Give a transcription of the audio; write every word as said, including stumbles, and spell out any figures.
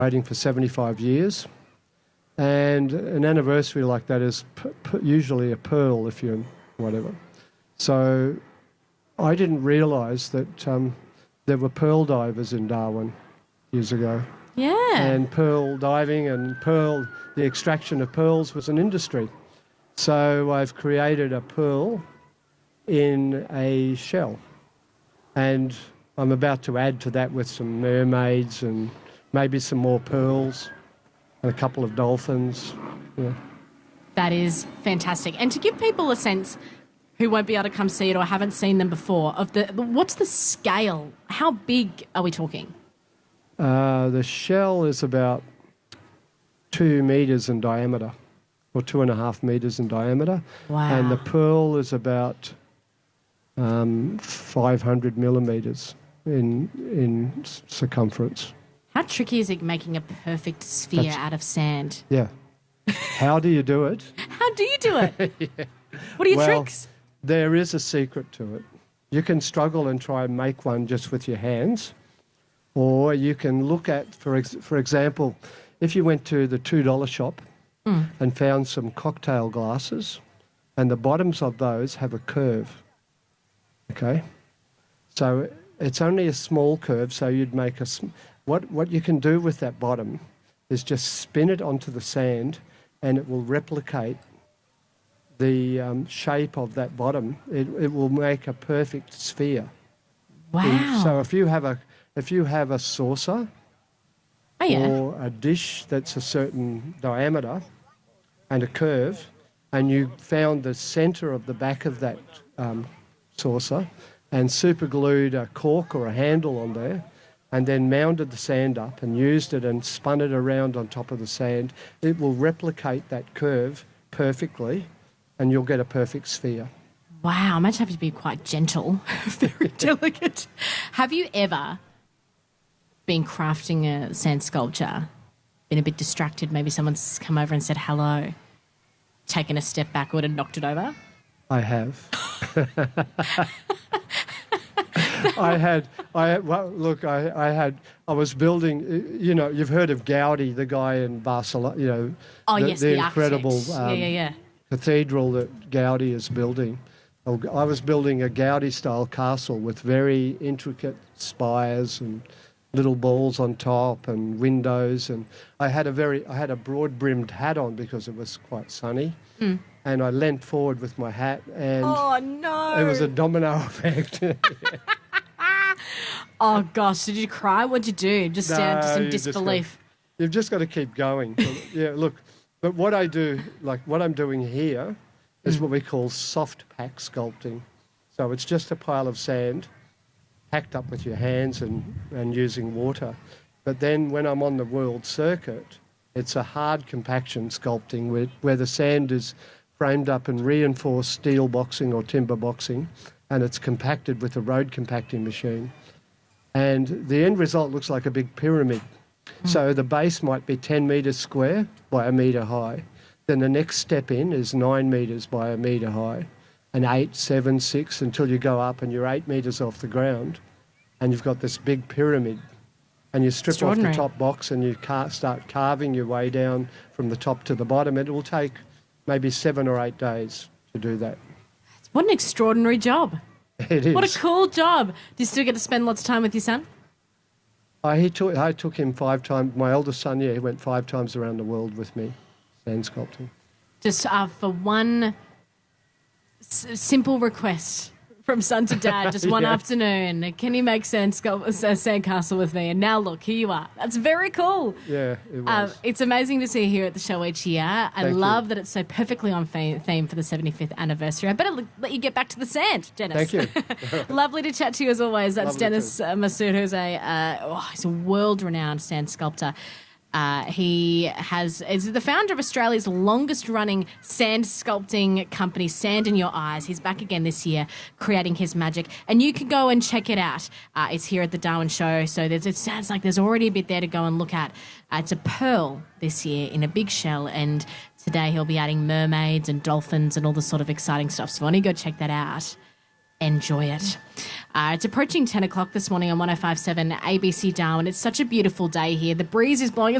waiting for seventy-five years. And an anniversary like that is p- p- usually a pearl, if you're whatever. So I didn't realise that um, there were pearl divers in Darwin years ago. Yeah. And pearl diving and pearl, the extraction of pearls was an industry. So I've created a pearl in a shell. And I'm about to add to that with some mermaids and maybe some more pearls and a couple of dolphins. Yeah. That is fantastic. And to give people a sense who won't be able to come see it or haven't seen them before, of the what's the scale? How big are we talking? Uh, the shell is about two metres in diameter, or two and a half metres in diameter. Wow. And the pearl is about um, five hundred millimetres in, in circumference. How tricky is it making a perfect sphere That's- out of sand? Yeah. How do you do it? How do you do it? yeah. What are your Well, tricks? There is a secret to it. You can struggle and try and make one just with your hands, or you can look at, for ex- for example, if you went to the two dollar shop Mm. and found some cocktail glasses, and the bottoms of those have a curve, okay? So it's only a small curve, so you'd make a... Sm- what, what you can do with that bottom is just spin it onto the sand, and it will replicate the um, shape of that bottom. It, it will make a perfect sphere. Wow. And so if you have a if you have a saucer oh, yeah. or a dish that's a certain diameter and a curve, and you found the centre of the back of that um, saucer and super glued a cork or a handle on there, and then mounted the sand up and used it and spun it around on top of the sand, it will replicate that curve perfectly, and you'll get a perfect sphere. Wow, imagine having to be quite gentle, very delicate. Have you ever been crafting a sand sculpture, been a bit distracted, maybe someone's come over and said hello, taken a step backward and knocked it over? I have. I had, I had, well, look, I, I had, I was building, you know, you've heard of Gaudi, the guy in Barcelona, you know, Oh, the, yes, the the incredible architect. um, yeah, yeah, yeah. cathedral that Gaudi is building. I was building a Gaudi-style castle with very intricate spires and little balls on top and windows, and I had a very, I had a broad-brimmed hat on because it was quite sunny, Mm. and I leant forward with my hat, and Oh, no. it was a domino effect. Oh, gosh, did you cry? What'd you do? Just stand just No, in you just disbelief. You've just got to keep going. Yeah, look, but what I do, like what I'm doing here, is Mm. what we call soft pack sculpting. So it's just a pile of sand packed up with your hands and, and using water. But then when I'm on the world circuit, it's a hard compaction sculpting where, where the sand is framed up in reinforced steel boxing or timber boxing, and it's compacted with a road compacting machine. And the end result looks like a big pyramid. Mm. So the base might be ten metres square by a metre high. Then the next step in is nine metres by a metre high, and eight, seven, six, until you go up and you're eight metres off the ground, and you've got this big pyramid. And you strip off the top box and you car- start carving your way down from the top to the bottom. It will take maybe seven or eight days to do that. What an extraordinary job. It is. What a cool job. Do you still get to spend lots of time with your son? I, he took, I took him five times. My eldest son, yeah, he went five times around the world with me, sand sculpting. Just uh, for one s- simple request from son to dad, just one Yeah. afternoon. Can you make sand sculpt- a sandcastle with me? And now look, here you are. That's very cool. Yeah, it Um, was. it's amazing to see you here at the show each year. I Thank love you. that it's so perfectly on fa- theme for the seventy-fifth anniversary. I better l- let you get back to the sand, Dennis. Thank you. Lovely to chat to you as always. That's Lovely Dennis uh, Masood, who's a, uh, oh, he's a world-renowned sand sculptor. Uh, he has is the founder of Australia's longest-running sand sculpting company, Sand in Your Eyes. He's back again this year, creating his magic, and you can go and check it out. Uh, it's here at the Darwin Show, so there's, it sounds like there's already a bit there to go and look at. Uh, it's a pearl this year in a big shell, and today he'll be adding mermaids and dolphins and all the sort of exciting stuff. So why don't you go check that out? enjoy it. Uh, it's approaching ten o'clock this morning on one oh five point seven A B C Darwin. It's such a beautiful day here. The breeze is blowing.